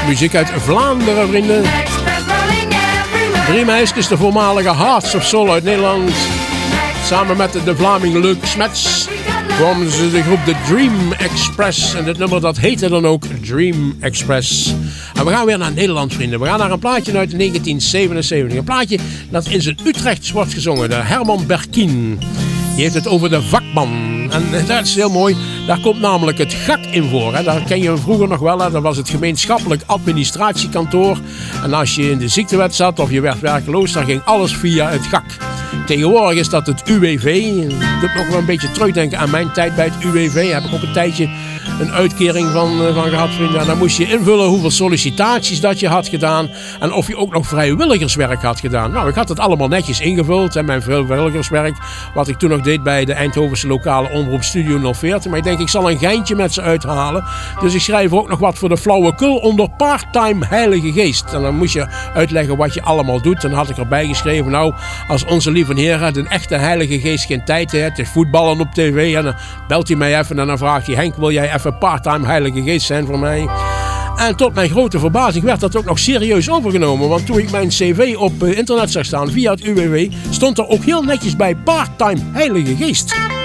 Muziek uit Vlaanderen, vrienden. 3 meisjes, de voormalige Hearts of Soul uit Nederland. Samen met de Vlaming Luc Smets vormden ze de groep The Dream Express. En dit nummer dat heette dan ook Dream Express. En we gaan weer naar Nederland, vrienden. We gaan naar een plaatje uit 1977. Een plaatje dat in zijn Utrechts wordt gezongen. De Herman Berkien. Die heeft het over de vakman. En dat is heel mooi. Daar komt namelijk het GAK in voor. Hè. Daar ken je vroeger nog wel. Hè. Dat was het gemeenschappelijk administratiekantoor. En als je in de ziektewet zat of je werd werkloos, dan ging alles via het GAK. Tegenwoordig is dat het UWV. Ik doe nog wel een beetje terugdenken aan mijn tijd bij het UWV. Daar heb ik ook een tijdje een uitkering van gehad, vrienden. En dan moest je invullen hoeveel sollicitaties dat je had gedaan. En of je ook nog vrijwilligerswerk had gedaan. Nou, ik had het allemaal netjes ingevuld. En mijn vrijwilligerswerk, wat ik toen nog deed bij de Eindhovense lokale omroep Studio 040. Maar ik denk, ik zal een geintje met ze uithalen. Dus ik schrijf ook nog wat voor de flauwekul onder part-time Heilige Geest. En dan moest je uitleggen wat je allemaal doet. En dan had ik erbij geschreven, nou, als onze lieve Heer een echte Heilige Geest geen tijd heeft, het is voetballen op tv. En dan belt hij mij even en dan vraagt hij, Henk, wil jij even part-time Heilige Geest zijn voor mij? En tot mijn grote verbazing werd dat ook nog serieus overgenomen. Want toen ik mijn cv op internet zag staan via het UWV, stond er ook heel netjes bij part-time Heilige Geest.